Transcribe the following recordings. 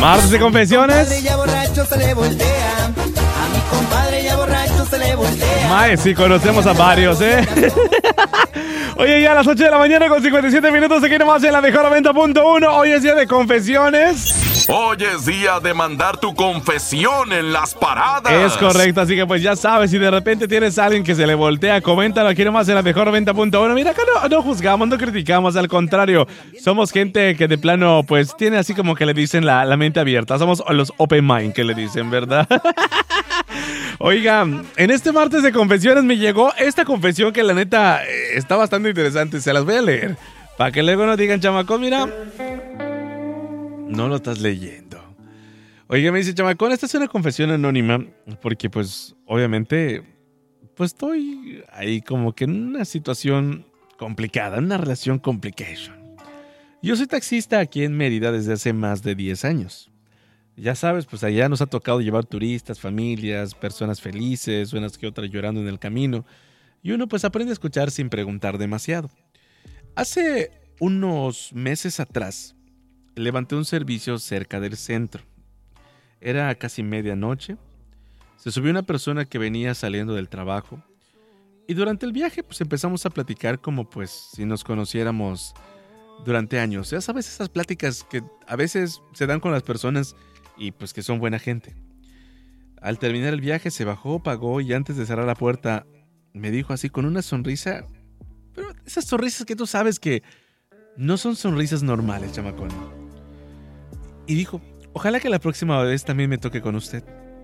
Martes de confesiones. Ya borracho se le voltea. A mi compadre ya borracho se le voltea. Mae, sí, conocemos a varios, Oye, ya a las 8 de la mañana con 57 minutos, aquí nomás en la mejor 90.1. Hoy es día de confesiones. Hoy es día de mandar tu confesión en las paradas. Es correcto, así que pues ya sabes, si de repente tienes a alguien que se le voltea, coméntalo aquí nomás en la mejor 90.1. Mira, acá no juzgamos, no criticamos, al contrario, somos gente que de plano pues tiene así como que le dicen la mente abierta. Somos los open mind que le dicen, ¿verdad? Oiga, en este martes de confesiones me llegó esta confesión que la neta está bastante interesante. Se las voy a leer para que luego no digan, chamacón, mira, no lo estás leyendo. Oiga, me dice, chamacón, esta es una confesión anónima porque pues obviamente pues estoy ahí como que en una situación complicada, en una relación complication. Yo soy taxista aquí en Mérida desde hace más de 10 años. Ya sabes, pues allá nos ha tocado llevar turistas, familias, personas felices, unas que otras llorando en el camino. Y uno pues aprende a escuchar sin preguntar demasiado. Hace unos meses atrás, levanté un servicio cerca del centro. Era casi medianoche. Se subió una persona que venía saliendo del trabajo. Y durante el viaje pues empezamos a platicar como pues si nos conociéramos durante años. Ya sabes, esas pláticas que a veces se dan con las personas y pues que son buena gente. Al terminar el viaje se bajó, pagó y antes de cerrar la puerta me dijo así con una sonrisa, pero esas sonrisas que tú sabes que no son sonrisas normales, chamacón. Y dijo, ojalá que la próxima vez también me toque con usted.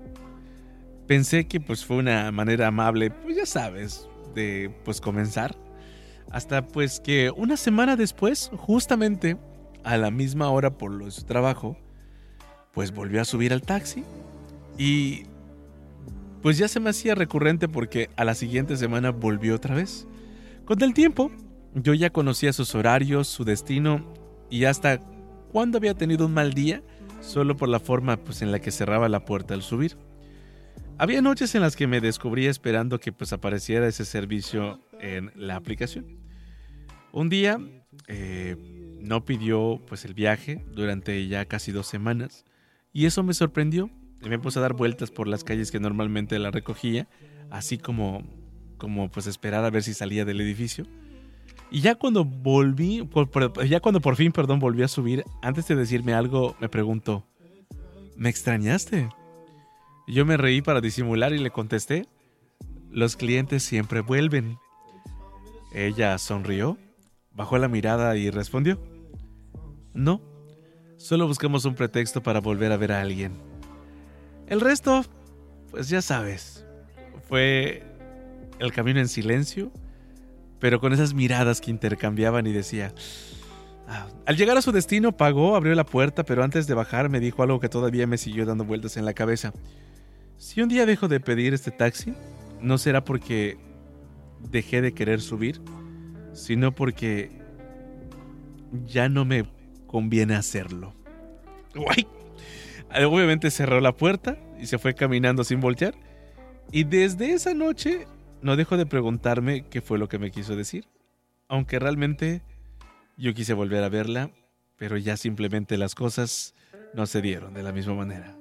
Pensé que pues fue una manera amable, pues ya sabes, de pues comenzar. Hasta pues que una semana después, justamente a la misma hora por lo de su trabajo, pues volvió a subir al taxi y pues ya se me hacía recurrente porque a la siguiente semana volvió otra vez. Con el tiempo, yo ya conocía sus horarios, su destino y hasta cuando había tenido un mal día, solo por la forma pues en la que cerraba la puerta al subir. Había noches en las que me descubría esperando que pues apareciera ese servicio en la aplicación. Un día no pidió pues el viaje durante ya casi 2 semanas. Y eso me sorprendió. Me puse a dar vueltas por las calles que normalmente la recogía, así como pues esperar a ver si salía del edificio. Y ya cuando por fin volví a subir, antes de decirme algo, me preguntó, ¿me extrañaste? Y yo me reí para disimular y le contesté, los clientes siempre vuelven. Ella sonrió, bajó la mirada y respondió, no. Solo buscamos un pretexto para volver a ver a alguien. El resto, pues ya sabes, fue el camino en silencio, pero con esas miradas que intercambiaban y decía... Al llegar a su destino pagó, abrió la puerta, pero antes de bajar me dijo algo que todavía me siguió dando vueltas en la cabeza. Si un día dejo de pedir este taxi, no será porque dejé de querer subir, sino porque ya no me conviene hacerlo. Guay. Obviamente cerró la puerta y se fue caminando sin voltear. Y desde esa noche no dejó de preguntarme qué fue lo que me quiso decir. Aunque realmente yo quise volver a verla, pero ya simplemente las cosas no se dieron de la misma manera.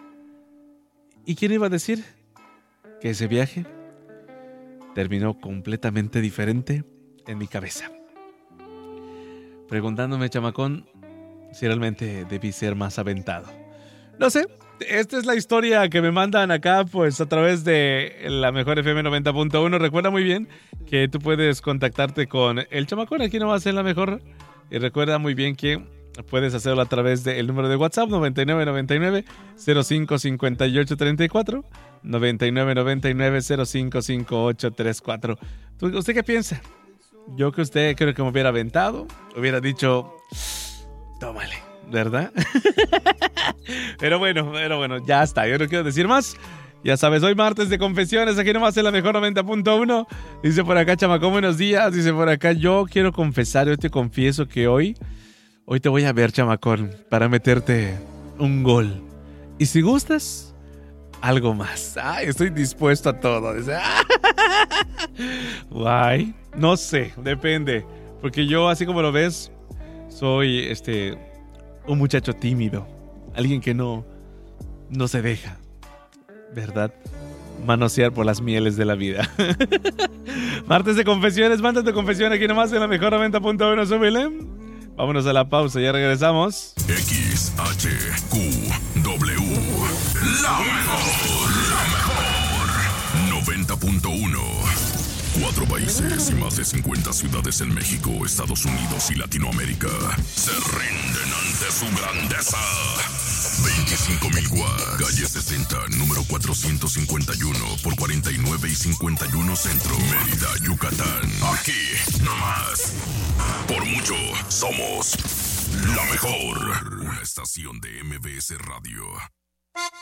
¿Y quién iba a decir que ese viaje terminó completamente diferente en mi cabeza? Preguntándome, chamacón, si realmente debí ser más aventado. No sé, esta es la historia que me mandan acá pues a través de la mejor FM 90.1. Recuerda muy bien que tú puedes contactarte con el chamacón aquí nomás en la mejor. Y recuerda muy bien que puedes hacerlo a través del número de WhatsApp 9999-055834, 9999-055834. ¿Usted qué piensa? Yo que usted creo que me hubiera aventado, hubiera dicho, tómale, ¿verdad? Pero bueno, ya está, yo no quiero decir más. Ya sabes, hoy martes de confesiones, aquí nomás en la mejor 90.1. Dice por acá, chamacón, buenos días. Dice por acá, yo quiero confesar, yo te confieso que hoy te voy a ver, chamacón, para meterte un gol. Y si gustas, algo más. Ay, estoy dispuesto a todo. Dice, guay, no sé, depende. Porque yo, así como lo ves, soy un muchacho tímido. Alguien que no se deja, ¿verdad?, manosear por las mieles de la vida. Martes de confesiones, manda tu confesión aquí nomás en la mejor 90.1, súbele. Vámonos a la pausa, ya regresamos. XHQW, la mejor 90.1. 4 países y más de 50 ciudades en México, Estados Unidos y Latinoamérica se rinden ante su grandeza. 25,000 watts, calle 60, número 451 por 49 y 51 Centro, Mérida, Yucatán. Aquí, nomás. Por mucho, somos la mejor. Una estación de MBS Radio.